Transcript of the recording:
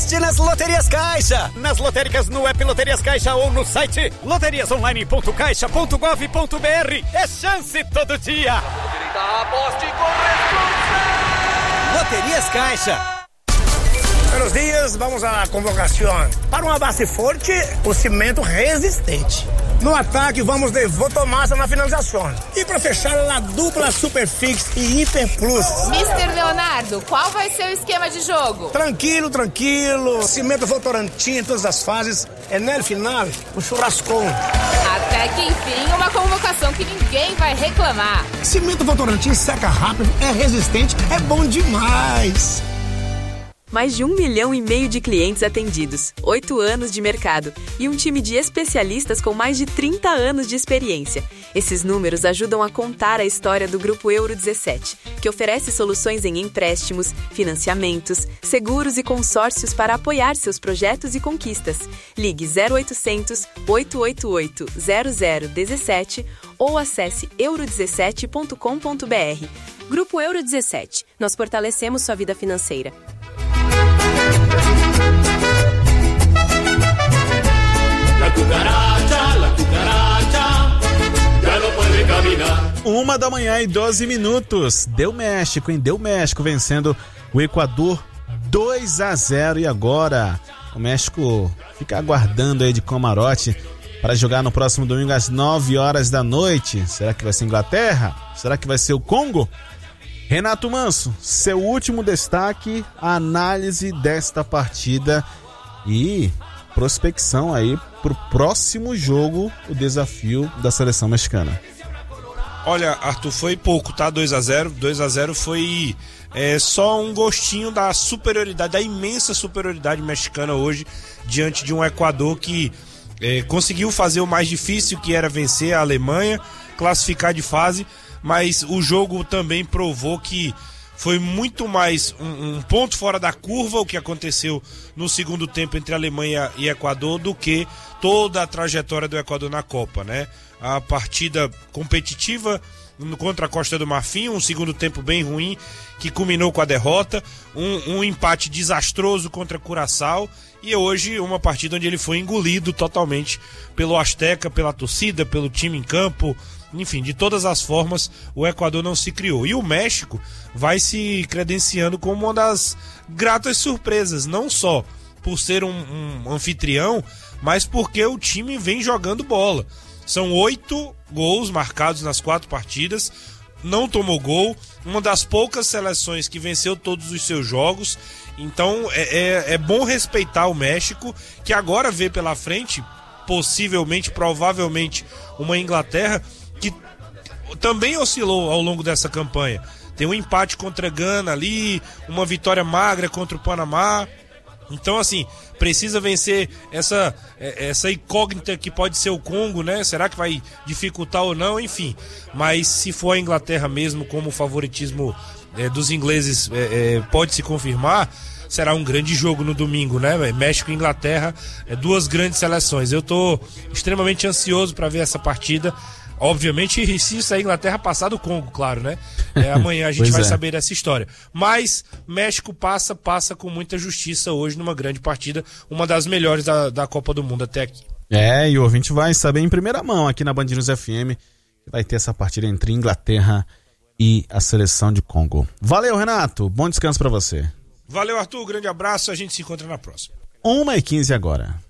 aposte nas Loterias Caixa. Nas lotéricas no app Loterias Caixa ou no site loteriasonline.caixa.gov.br. É chance todo dia. Aposte com responsabilidade. Loterias Caixa. Buenos dias, vamos à convocação. Para uma base forte, o cimento resistente. No ataque, vamos de Votomassa na finalização. E para fechar, a dupla Superfix e Hiper Plus. Mr. Leonardo, qual vai ser o esquema de jogo? Tranquilo. Cimento Votorantim em todas as fases. É no final, o churrascão. Até que enfim, uma convocação que ninguém vai reclamar. Cimento Votorantim seca rápido, é resistente, é bom demais. Mais de 1,5 milhão de clientes atendidos, 8 anos de mercado e um time de especialistas com mais de 30 anos de experiência. Esses números ajudam a contar a história do Grupo Euro 17, que oferece soluções em empréstimos, financiamentos, seguros e consórcios para apoiar seus projetos e conquistas. Ligue 0800 888 0017 ou acesse euro17.com.br. Grupo Euro 17. Nós fortalecemos sua vida financeira. La cucaracha, ya no puede caminar. 1h12. Deu México, hein? Deu México vencendo o Equador 2-0. E agora o México fica aguardando aí de camarote para jogar no próximo domingo às 9h da noite. Será que vai ser Inglaterra? Será que vai ser o Congo? Renato Manso, seu último destaque, a análise desta partida e prospecção aí pro próximo jogo, o desafio da seleção mexicana. Olha, Arthur, foi pouco, tá? 2-0. 2-0 foi só um gostinho da superioridade, da imensa superioridade mexicana hoje diante de um Equador que conseguiu fazer o mais difícil, que era vencer a Alemanha, classificar de fase. Mas o jogo também provou que foi muito mais um ponto fora da curva o que aconteceu no segundo tempo entre Alemanha e Equador do que toda a trajetória do Equador na Copa, né? A partida competitiva contra a Costa do Marfim, um segundo tempo bem ruim que culminou com a derrota, um empate desastroso contra Curaçao e hoje uma partida onde ele foi engolido totalmente pelo Azteca, pela torcida, pelo time em campo. Enfim, de todas as formas, o Equador não se criou. E o México vai se credenciando como uma das gratas surpresas, não só por ser um anfitrião, mas porque o time vem jogando bola. São 8 gols marcados nas 4 partidas, não tomou gol, uma das poucas seleções que venceu todos os seus jogos. Então é bom respeitar o México, que agora vê pela frente, possivelmente, provavelmente, uma Inglaterra que também oscilou ao longo dessa campanha. Tem um empate contra a Gana ali, uma vitória magra contra o Panamá. Então, assim, precisa vencer essa incógnita que pode ser o Congo, né? Será que vai dificultar ou não? Enfim, mas se for a Inglaterra mesmo, como o favoritismo dos ingleses pode se confirmar, será um grande jogo no domingo, né? México e Inglaterra, 2 grandes seleções. Eu tô extremamente ansioso para ver essa partida. Obviamente, se a Inglaterra passar do Congo, claro, né? Amanhã a gente vai saber dessa história. Mas México passa com muita justiça hoje numa grande partida, uma das melhores da Copa do Mundo até aqui. E o ouvinte vai saber em primeira mão aqui na Band News FM que vai ter essa partida entre Inglaterra e a seleção de Congo. Valeu, Renato. Bom descanso pra você. Valeu, Arthur. Grande abraço. A gente se encontra na próxima. 1h15 agora.